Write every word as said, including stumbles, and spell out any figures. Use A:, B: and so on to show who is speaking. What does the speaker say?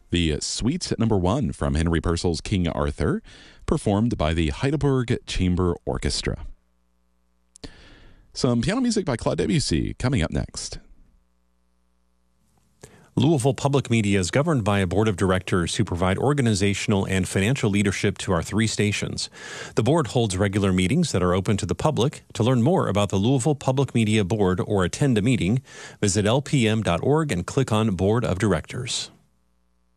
A: The Suite Number One from Henry Purcell's King Arthur, performed by the Heidelberg Chamber Orchestra. Some piano music by Claude Debussy coming up next.
B: Louisville Public Media is governed by a board of directors who provide organizational and financial leadership to our three stations. The board holds regular meetings that are open to the public. To learn more about the Louisville Public Media Board or attend a meeting, visit L P M dot org and click on Board of Directors.